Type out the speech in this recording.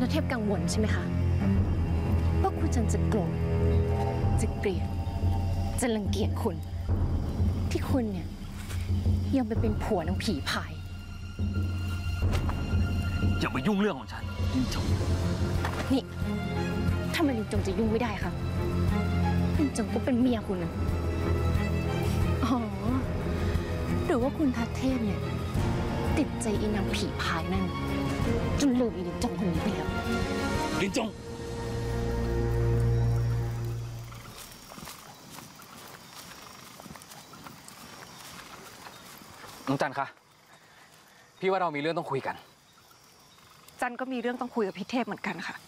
เทพกังวลใช่ไหมคะว่าคุณจันจะโกรธจะเกลียดจะรังเกียจคุณที่คุณเนี่ยยังไปเป็นผัวนางผีพายอย่ามายุ่งเรื่องของฉันลินจงนี่ทำไมลินจงจะยุ่งไม่ได้คะลินจงก็เป็นเมียคุณนะอ๋อหรือว่าคุณทัศเทพเนี่ยติดใจอีนางผีพายนั่นจนลืมอีลินจงคนนี้ไปแล้วลินจงน้องจันคะพี่ว่าเรามีเรื่องต้องคุยกันจันก็มีเรื่องต้องคุยกับพี่เทพเหมือนกันค่ะ